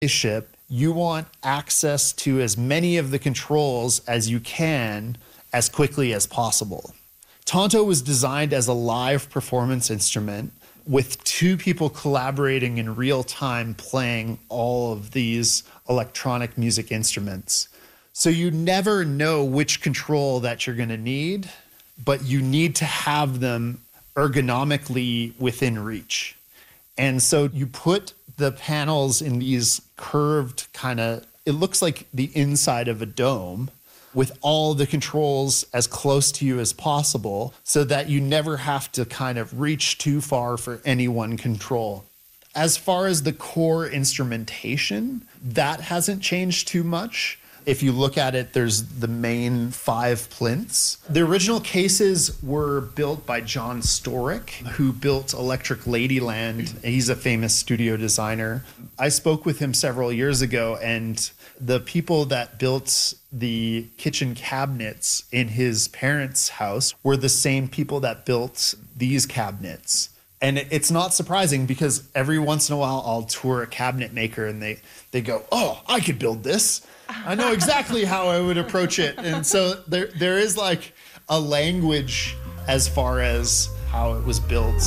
spaceship, you want access to as many of the controls as you can as quickly as possible. Tonto was designed as a live performance instrument with two people collaborating in real time playing all of these electronic music instruments. So you never know which control that you're going to need, but you need to have them ergonomically within reach. And so you put the panels in these curved it looks like the inside of a dome with all the controls as close to you as possible so that you never have to kind of reach too far for any one control. As far as the core instrumentation, that hasn't changed too much. If you look at it, there's the main 5 plinths. The original cases were built by John Storick, who built Electric Ladyland. He's a famous studio designer. I spoke with him several years ago, and the people that built the kitchen cabinets in his parents' house were the same people that built these cabinets. And it's not surprising because every once in a while I'll tour a cabinet maker and they go, "Oh, I could build this. I know exactly how I would approach it." And so there is like a language as far as how it was built.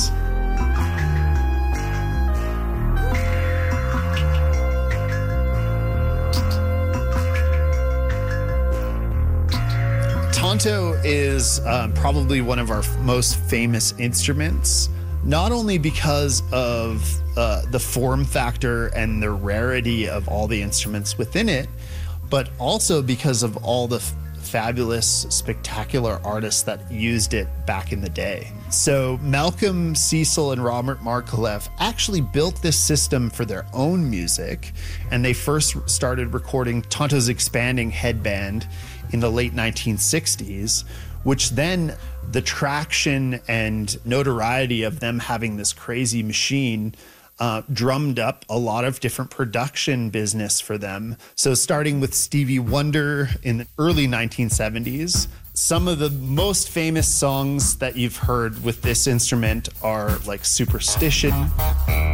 Tonto is probably one of our most famous instruments, not only because of the form factor and the rarity of all the instruments within it, but also because of all the fabulous, spectacular artists that used it back in the day. So Malcolm Cecil and Robert Markolev actually built this system for their own music, and they first started recording Tonto's Expanding Headband in the late 1960s, which then the traction and notoriety of them having this crazy machine drummed up a lot of different production business for them. So starting with Stevie Wonder in the early 1970s, some of the most famous songs that you've heard with this instrument are like Superstition,